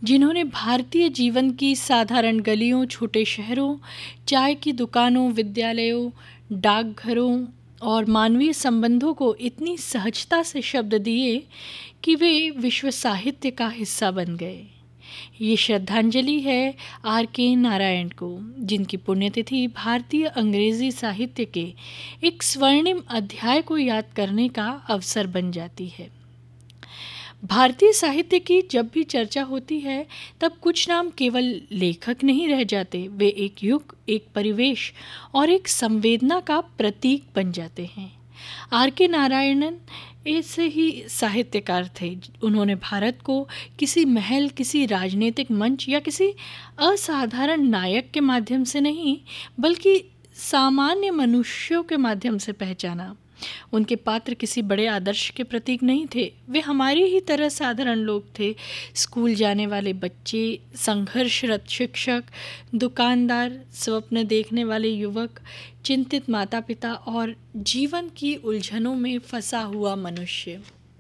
जिन्होंने भारतीय जीवन की साधारण गलियों, छोटे शहरों, चाय की दुकानों, विद्यालयों, डाकघरों और मानवीय संबंधों को इतनी सहजता से शब्द दिए कि वे विश्व साहित्य का हिस्सा बन गए। ये श्रद्धांजलि है आर के नारायण को, जिनकी पुण्यतिथि भारतीय अंग्रेजी साहित्य के एक स्वर्णिम अध्याय को याद करने का अवसर बन जाती है। भारतीय साहित्य की जब भी चर्चा होती है तब कुछ नाम केवल लेखक नहीं रह जाते, वे एक युग, एक परिवेश और एक संवेदना का प्रतीक बन जाते हैं। आर के नारायणन ऐसे ही साहित्यकार थे। उन्होंने भारत को किसी महल, किसी राजनीतिक मंच या किसी असाधारण नायक के माध्यम से नहीं, बल्कि सामान्य मनुष्यों के माध्यम से पहचाना। उनके पात्र किसी बड़े आदर्श के प्रतीक नहीं थे, वे हमारी ही तरह साधारण लोग थे। स्कूल जाने वाले बच्चे, संघर्षरत शिक्षक, दुकानदार, स्वप्न देखने वाले युवक, चिंतित माता पिता और जीवन की उलझनों में फंसा हुआ मनुष्य।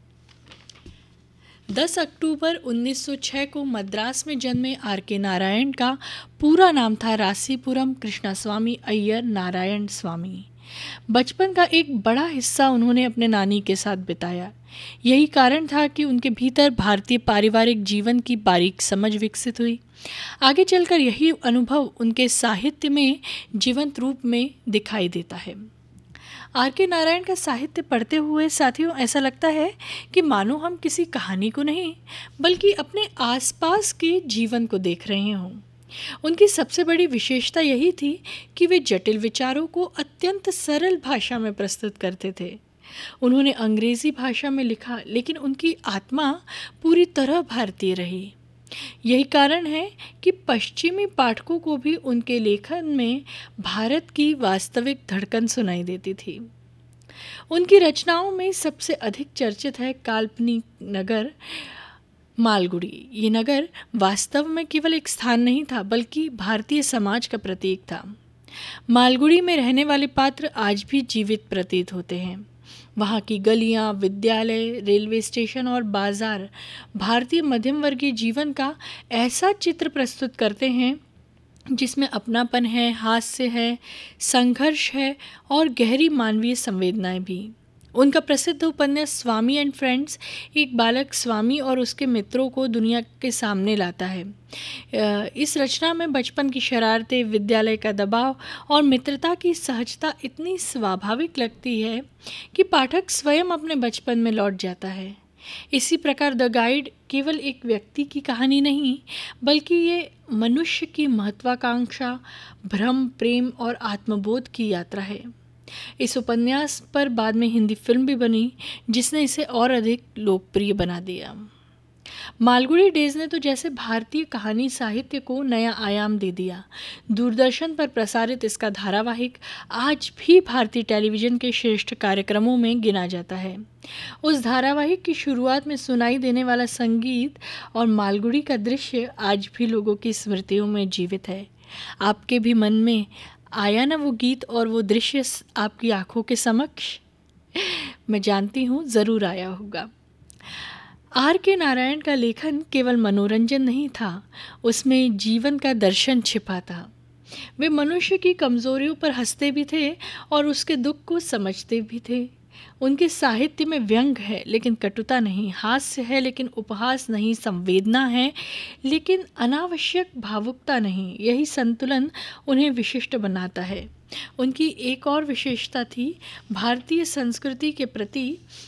10 अक्टूबर 1906 को मद्रास में जन्मे आर के नारायण का पूरा नाम था रासीपुरम कृष्णास्वामी अय्यर नारायण स्वामी। बचपन का एक बड़ा हिस्सा उन्होंने अपने नानी के साथ बिताया। यही कारण था कि उनके भीतर भारतीय पारिवारिक जीवन की बारीक समझ विकसित हुई। आगे चलकर यही अनुभव उनके साहित्य में जीवंत रूप में दिखाई देता है। आर के नारायण का साहित्य पढ़ते हुए साथियों ऐसा लगता है कि मानो हम किसी कहानी को नहीं, बल्कि अपने आसपास के जीवन को देख रहे हों। उनकी सबसे बड़ी विशेषता यही थी कि वे जटिल विचारों को अत्यंत सरल भाषा में प्रस्तुत करते थे। उन्होंने अंग्रेजी भाषा में लिखा, लेकिन उनकी आत्मा पूरी तरह भारतीय रही। यही कारण है कि पश्चिमी पाठकों को भी उनके लेखन में भारत की वास्तविक धड़कन सुनाई देती थी। उनकी रचनाओं में सबसे अधिक चर्चित है काल्पनिक नगर मालगुड़ी। ये नगर वास्तव में केवल एक स्थान नहीं था, बल्कि भारतीय समाज का प्रतीक था। मालगुड़ी में रहने वाले पात्र आज भी जीवित प्रतीत होते हैं। वहाँ की गलियाँ, विद्यालय, रेलवे स्टेशन और बाजार भारतीय मध्यम वर्गीय जीवन का ऐसा चित्र प्रस्तुत करते हैं जिसमें अपनापन है, हास्य है, संघर्ष है और गहरी मानवीय संवेदनाएं भी। उनका प्रसिद्ध उपन्यास स्वामी एंड फ्रेंड्स एक बालक स्वामी और उसके मित्रों को दुनिया के सामने लाता है। इस रचना में बचपन की शरारतें, विद्यालय का दबाव और मित्रता की सहजता इतनी स्वाभाविक लगती है कि पाठक स्वयं अपने बचपन में लौट जाता है। इसी प्रकार द गाइड केवल एक व्यक्ति की कहानी नहीं, बल्कि ये मनुष्य की महत्वाकांक्षा, भ्रम, प्रेम और आत्मबोध की यात्रा है। इस उपन्यास पर बाद में हिंदी फिल्म भी बनी, जिसने इसे और अधिक लोकप्रिय बना दिया। मालगुड़ी डेज ने तो जैसे भारतीय कहानी साहित्य को नया आयाम दे दिया। दूरदर्शन पर प्रसारित इसका धारावाहिक आज भी भारतीय टेलीविज़न के श्रेष्ठ कार्यक्रमों में गिना जाता है। उस धारावाहिक की शुरुआत में सुनाई देने वाला संगीत और मालगुड़ी का दृश्य आज भी लोगों की स्मृतियों में जीवित है। आपके भी मन में आया ना वो गीत और वो दृश्य आपकी आंखों के समक्ष? मैं जानती हूँ ज़रूर आया होगा। आर के नारायण का लेखन केवल मनोरंजन नहीं था, उसमें जीवन का दर्शन छिपा था। वे मनुष्य की कमज़ोरियों पर हंसते भी थे और उसके दुख को समझते भी थे। उनके साहित्य में व्यंग है लेकिन कटुता नहीं, हास्य है लेकिन उपहास नहीं, संवेदना है लेकिन अनावश्यक भावुकता नहीं। यही संतुलन उन्हें विशिष्ट बनाता है। उनकी एक और विशेषता थी भारतीय संस्कृति के प्रति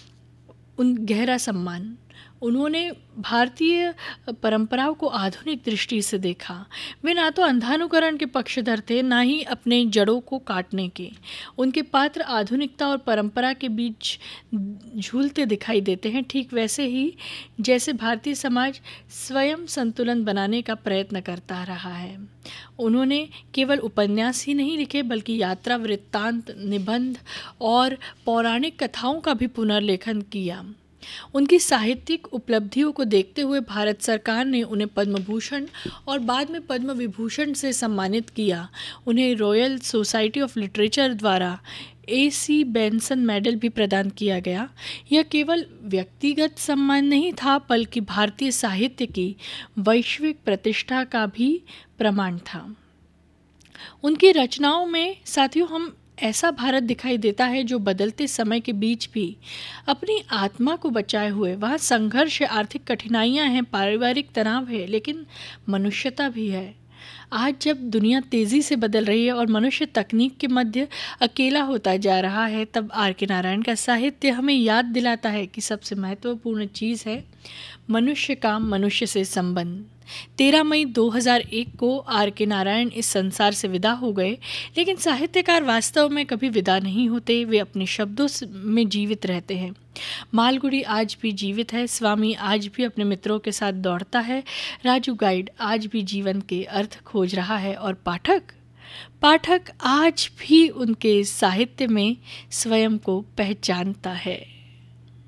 गहरा सम्मान। उन्होंने भारतीय परंपराओं को आधुनिक दृष्टि से देखा। वे ना तो अंधानुकरण के पक्षधर थे, ना ही अपने जड़ों को काटने के। उनके पात्र आधुनिकता और परंपरा के बीच झूलते दिखाई देते हैं, ठीक वैसे ही जैसे भारतीय समाज स्वयं संतुलन बनाने का प्रयत्न करता रहा है। उन्होंने केवल उपन्यास ही नहीं लिखे, बल्कि यात्रा वृत्तांत, निबंध और पौराणिक कथाओं का भी पुनर्लेखन किया। उनकी साहित्यिक उपलब्धियों को देखते हुए भारत सरकार ने उन्हें पद्म भूषण और बाद में पद्म विभूषण से सम्मानित किया। उन्हें रॉयल सोसाइटी ऑफ लिटरेचर द्वारा AC बेंसन मेडल भी प्रदान किया गया। यह केवल व्यक्तिगत सम्मान नहीं था, बल्कि भारतीय साहित्य की वैश्विक प्रतिष्ठा का भी प्रमाण था। उनकी रचनाओं में साथियों हम ऐसा भारत दिखाई देता है जो बदलते समय के बीच भी अपनी आत्मा को बचाए हुए, वहाँ संघर्ष है, आर्थिक कठिनाइयाँ हैं, पारिवारिक तनाव है, लेकिन मनुष्यता भी है। आज जब दुनिया तेज़ी से बदल रही है और मनुष्य तकनीक के मध्य अकेला होता जा रहा है, तब आर के नारायण का साहित्य हमें याद दिलाता है कि सबसे महत्वपूर्ण चीज़ है मनुष्य का मनुष्य से संबंध। 13 मई 2001 को आर के नारायण इस संसार से विदा हो गए, लेकिन साहित्यकार वास्तव में कभी विदा नहीं होते, वे अपने शब्दों में जीवित रहते हैं। मालगुडी आज भी जीवित है, स्वामी आज भी अपने मित्रों के साथ दौड़ता है, राजू गाइड आज भी जीवन के अर्थ खोज रहा है और पाठक आज भी उनके साहित्य में स्वयं को पहचानता है।